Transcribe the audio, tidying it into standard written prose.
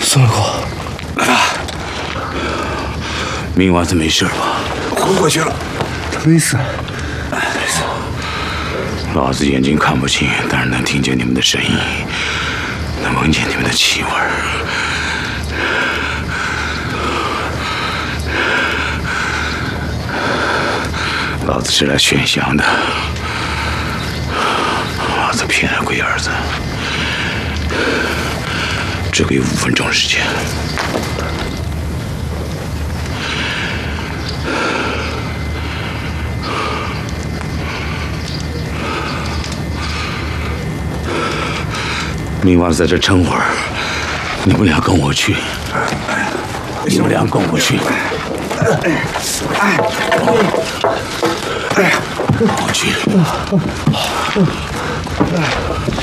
孙卫国， 明娃子没事吧？ 昏过去了， 他没死。 老子眼睛看不清，但是能听见你们的声音，能闻见你们的气味。老子是来劝降的，老子骗了龟儿子，只给5分钟时间。明娃子在这撑会儿，你们俩跟我去。你们俩跟我去。跟我去。